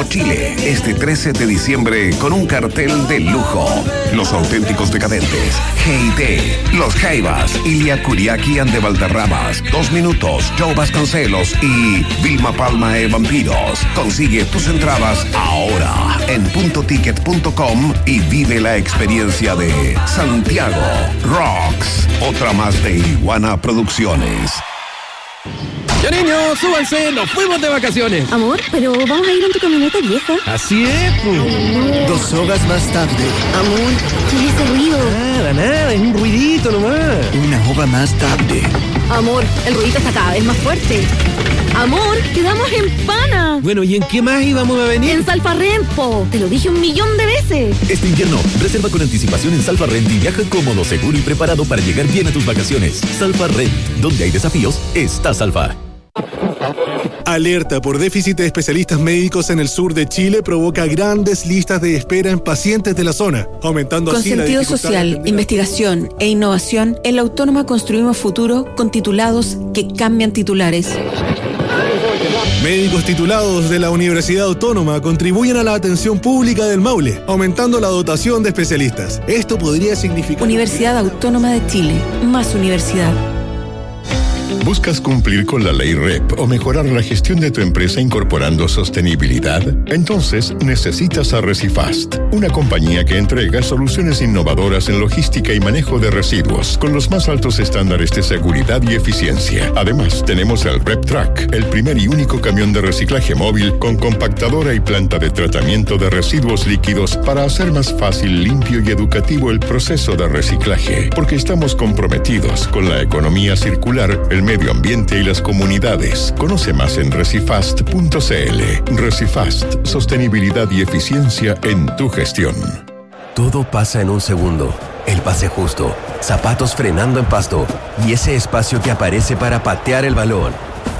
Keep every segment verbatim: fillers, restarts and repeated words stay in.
a Chile este trece de diciembre con un cartel de lujo. Los Auténticos Decadentes, G T, Los Jaivas, Ilia Kuriaki and de Valderramas, Dos Minutos, Joe Vasconcelos y Vilma Palma e Vampiros. Consigue tus entradas ahora en punto ticket punto com y vive la experiencia de Santiago Rocks, otra más de Iguana Producciones. Ya niños, súbanse, nos fuimos de vacaciones. Amor, pero vamos a ir en tu camioneta vieja. Así es, pues. Dos horas más tarde. Amor, ¿qué es ese ruido? Nada, nada, es un ruidito nomás. Una hora más tarde. Amor, el ruidito está cada vez más fuerte. Amor, quedamos en Pana. Bueno, ¿y en qué más íbamos a venir? En Salfarrent, te lo dije un millón de veces. Este invierno, reserva con anticipación en Salfarrent y viaja cómodo, seguro y preparado para llegar bien a tus vacaciones. Salfarrent, donde hay desafíos, está Salfa. Alerta por déficit de especialistas médicos en el sur de Chile provoca grandes listas de espera en pacientes de la zona, aumentando con así la sentido dificultad social, de atender. investigación e innovación, en la Autónoma construimos futuro con titulados que cambian titulares. Médicos titulados de la Universidad Autónoma contribuyen a la atención pública del Maule, aumentando la dotación de especialistas. Esto podría significar... Universidad Autónoma de Chile, más universidad. ¿Buscas cumplir con la ley R E P o mejorar la gestión de tu empresa incorporando sostenibilidad? Entonces necesitas a Recifast, una compañía que entrega soluciones innovadoras en logística y manejo de residuos con los más altos estándares de seguridad y eficiencia. Además, tenemos el RepTrack, el primer y único camión de reciclaje móvil con compactadora y planta de tratamiento de residuos líquidos para hacer más fácil, limpio y educativo el proceso de reciclaje, porque estamos comprometidos con la economía circular, el medio ambiente y las comunidades. Conoce más en recifast punto c l. Recifast, sostenibilidad y eficiencia en tu gestión. Todo pasa en un segundo. El pase justo, zapatos frenando en pasto y ese espacio que aparece para patear el balón.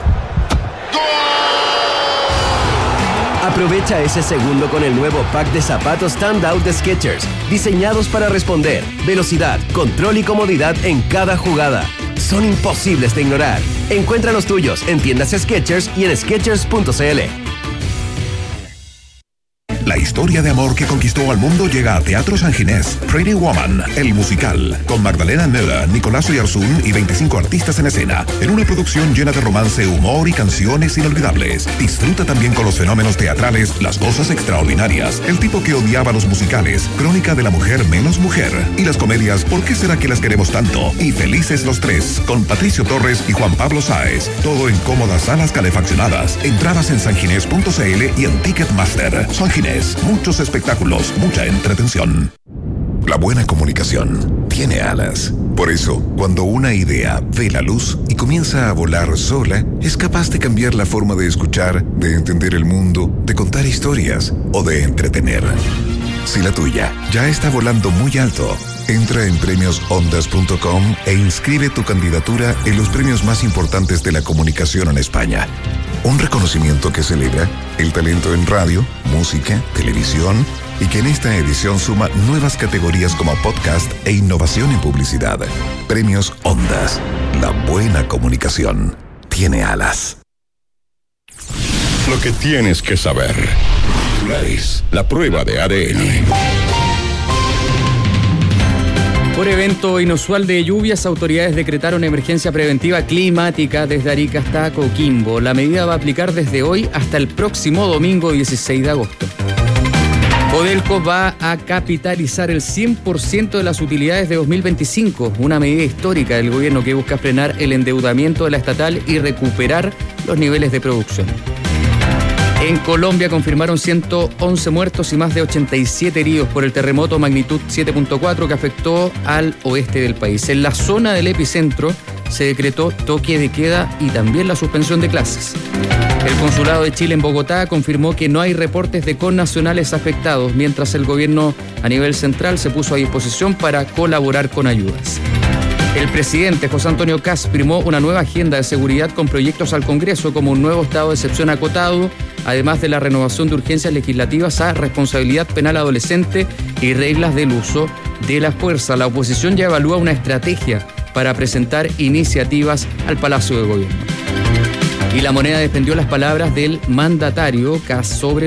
Aprovecha ese segundo con el nuevo pack de zapatos Standout de Skechers, diseñados para responder, velocidad, control y comodidad en cada jugada. Son imposibles de ignorar. Encuentra los tuyos en tiendas Skechers y en skechers punto c l. La historia de amor que conquistó al mundo llega a Teatro San Ginés. Pretty Woman, el musical, con Magdalena Müller, Nicolás Oyarzún y veinticinco artistas en escena, en una producción llena de romance, humor y canciones inolvidables. Disfruta también con los fenómenos teatrales, las cosas extraordinarias, el tipo que odiaba los musicales, Crónica de la mujer menos mujer, y las comedias ¿Por qué será que las queremos tanto? Y Felices los tres, con Patricio Torres y Juan Pablo Sáez. Todo en cómodas salas calefaccionadas. Entradas en sanginés punto c l y en Ticketmaster. San Ginés. Muchos espectáculos, mucha entretención. La buena comunicación tiene alas. Por eso, cuando una idea ve la luz y comienza a volar sola, es capaz de cambiar la forma de escuchar, de entender el mundo, de contar historias o de entretener. Si la tuya ya está volando muy alto, entra en premios ondas punto com e inscribe tu candidatura en los premios más importantes de la comunicación en España. Un reconocimiento que celebra el talento en radio, música, televisión y que en esta edición suma nuevas categorías como podcast e innovación en publicidad. Premios Ondas. La buena comunicación tiene alas. Lo que tienes que saber. La prueba de A D N. Por evento inusual de lluvias, autoridades decretaron emergencia preventiva climática desde Arica hasta Coquimbo. La medida va a aplicar desde hoy hasta el próximo domingo dieciséis de agosto. Codelco va a capitalizar el cien por ciento de las utilidades de dos mil veinticinco, una medida histórica del gobierno que busca frenar el endeudamiento de la estatal y recuperar los niveles de producción. En Colombia confirmaron ciento once muertos y más de ochenta y siete heridos por el terremoto magnitud siete punto cuatro que afectó al oeste del país. En la zona del epicentro se decretó toque de queda y también la suspensión de clases. El Consulado de Chile en Bogotá confirmó que no hay reportes de connacionales afectados, mientras el gobierno a nivel central se puso a disposición para colaborar con ayudas. El presidente José Antonio Kast firmó una nueva agenda de seguridad con proyectos al Congreso como un nuevo estado de excepción acotado, además de la renovación de urgencias legislativas a responsabilidad penal adolescente y reglas del uso de la fuerza. La oposición ya evalúa una estrategia para presentar iniciativas al Palacio de Gobierno. Y La Moneda defendió las palabras del mandatario Kast sobre